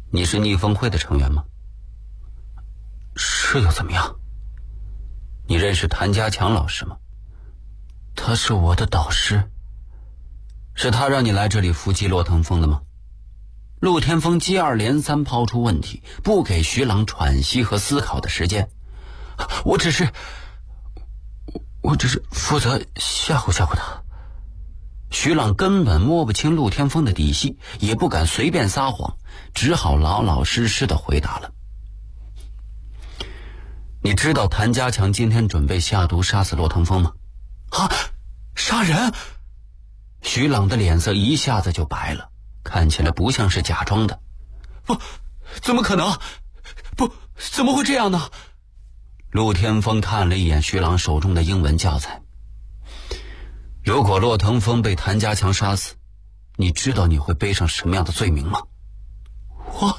你是逆风会的成员吗？ 是又怎么样？ 你认识谭家强老师吗？ 他是我的导师。 是他让你来这里伏击骆腾风的吗？陆天风接二连三抛出问题，不给徐朗喘息和思考的时间。 我只是负责吓唬吓唬他。 徐朗根本摸不清陆天风的底细，也不敢随便撒谎，只好老老实实的回答了。你知道谭家强今天准备下毒杀死骆腾风吗？ 啊，杀人！ 徐朗的脸色一下子就白了，看起来不像是假装的。 不，怎么可能？不，怎么会这样呢？ 陆天风看了一眼徐朗手中的英文教材。如果骆腾风被谭家强杀死，你知道你会背上什么样的罪名吗？ 我……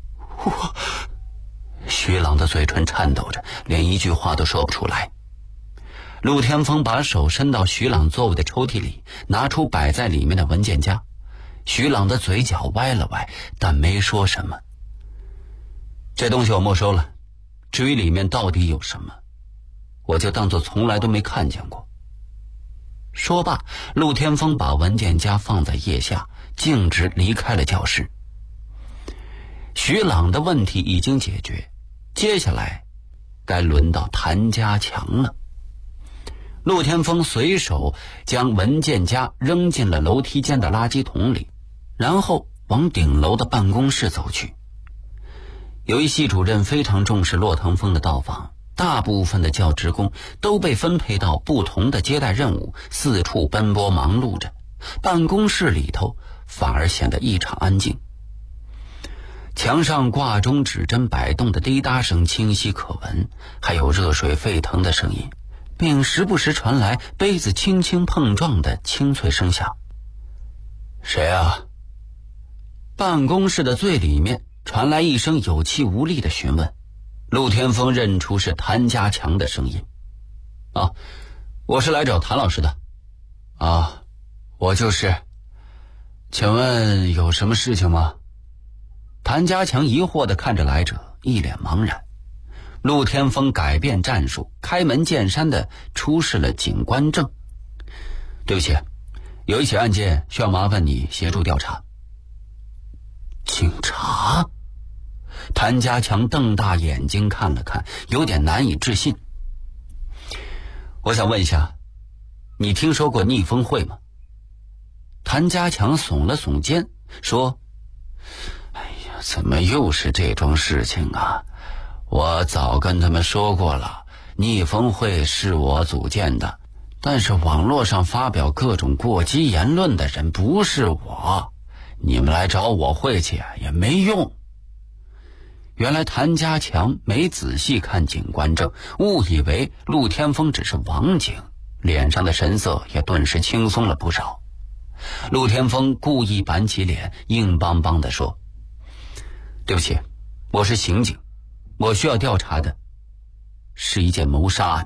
徐朗的嘴唇颤抖着，连一句话都说不出来。陆天风把手伸到徐朗座位的抽屉里，拿出摆在里面的文件夹。徐朗的嘴角歪了歪，但没说什么。这东西我没收了，至于里面到底有什么，我就当作从来都没看见过。说罢，陆天风把文件夹放在腋下，径直离开了教室。徐朗的问题已经解决，接下来该轮到谭家强了。陆天风随手将文件夹扔进了楼梯间的垃圾桶里，然后往顶楼的办公室走去。由于系主任非常重视骆腾风的到访，大部分的教职工都被分配到不同的接待任务，四处奔波忙碌着，办公室里头反而显得异常安静。墙上挂钟指针摆动的滴答声清晰可闻，还有热水沸腾的声音，并时不时传来杯子轻轻碰撞的清脆声响。谁啊？办公室的最里面传来一声有气无力的询问。陆天风认出是谭家强的声音。啊，我是来找谭老师的。啊，我就是。请问有什么事情吗？谭家强疑惑地看着来者，一脸茫然。陆天风改变战术，开门见山地出示了警官证。对不起，有一起案件需要麻烦你协助调查。 警察？ 谭家强瞪大眼睛看了看，有点难以置信。我想问一下，你听说过逆风会吗？谭家强耸了耸肩，说：哎呀，怎么又是这桩事情啊？我早跟他们说过了，逆风会是我组建的，但是网络上发表各种过激言论的人不是我，你们来找我晦气也没用。原来谭家强没仔细看警官证，误以为陆天风只是网警，脸上的神色也顿时轻松了不少。陆天风故意板起脸，硬邦邦地说：对不起，我是刑警，我需要调查的是一件谋杀案。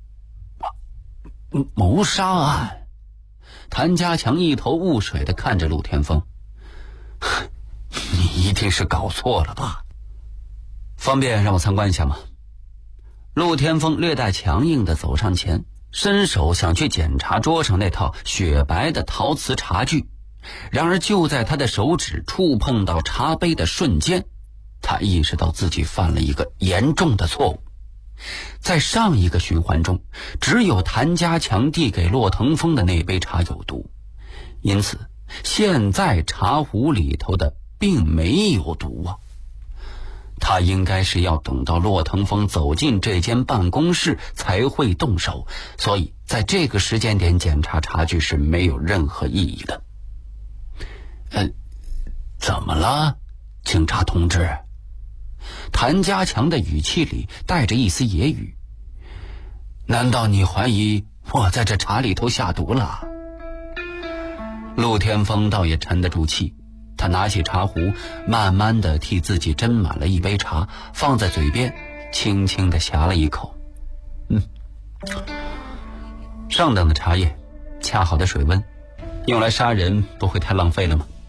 谋杀案？ 谭家强一头雾水地看着陆天风。你一定是搞错了吧？方便让我参观一下吗？陆天风略带强硬地走上前，伸手想去检查桌上那套雪白的陶瓷茶具，然而就在他的手指触碰到茶杯的瞬间，他意识到自己犯了一个严重的错误。在上一个循环中，只有谭家强递给骆腾风的那杯茶有毒，因此现在茶壶里头的并没有毒啊。他应该是要等到骆腾风走进这间办公室才会动手，所以在这个时间点检查茶具是没有任何意义的。怎么了，警察同志？谭家强的语气里带着一丝揶揄。难道你怀疑我在这茶里头下毒了？陆天风倒也沉得住气，他拿起茶壶，慢慢地替自己斟满了一杯茶，放在嘴边，轻轻地呷了一口。上等的茶叶，恰好的水温，用来杀人不会太浪费了吗？